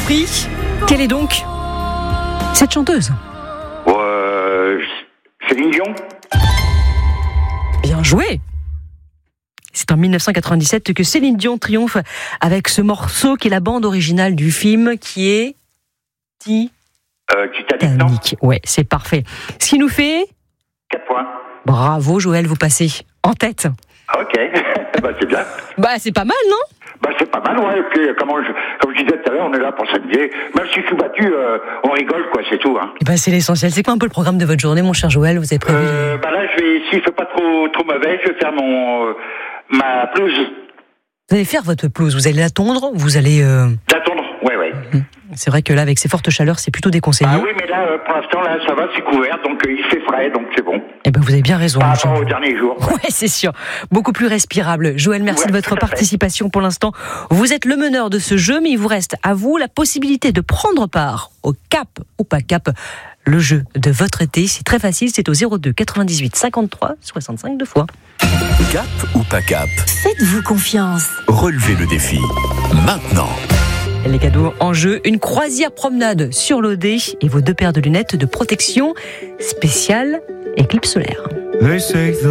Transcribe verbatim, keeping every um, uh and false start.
compris. Quelle est donc cette chanteuse ? Euh, Céline Dion. Bien joué. C'est en dix-neuf cent quatre-vingt-dix-sept que Céline Dion triomphe avec ce morceau qui est la bande originale du film qui est Titanic. Euh, Titanic, non ? Ouais, c'est parfait. Ce qui nous fait quatre points. Bravo Joël, vous passez en tête. Ok, bah c'est bien. Bah c'est pas mal, non ? Bah c'est pas mal, ouais. Et puis, comme, je, comme je disais tout à l'heure, on est là pour s'amuser. Même si je suis battu, euh, on rigole, quoi, c'est tout. Hein. Et bah c'est l'essentiel. C'est quoi un peu le programme de votre journée, mon cher Joël ? Vous avez prévu euh, Bah là, je vais, s'il fait pas trop, trop mauvais, je vais faire mon, euh, ma pelouse. Vous allez faire votre pelouse, vous allez la tondre, vous allez... Euh... La tondre, ouais, ouais. Mmh. C'est vrai que là, avec ces fortes chaleurs, c'est plutôt déconseillé. Ah oui, mais là, euh, pour l'instant, là, ça va, c'est couvert, donc euh, il fait frais, donc c'est bon. Eh ben, vous avez bien raison. Par rapport aux derniers jours. Ouais, ouais c'est sûr. Beaucoup plus respirable. Joël, merci ouais, de votre participation pour l'instant. Vous êtes le meneur de ce jeu, mais il vous reste à vous la possibilité de prendre part au cap ou pas cap. Le jeu de votre été, c'est très facile, c'est au zéro deux quatre-vingt-dix-huit cinquante-trois soixante-cinq deux fois. Cap ou pas cap ? Faites-vous confiance. Relevez le défi. Maintenant. Les cadeaux en jeu, une croisière promenade sur l'O D et vos deux paires de lunettes de protection spéciale éclipse solaire.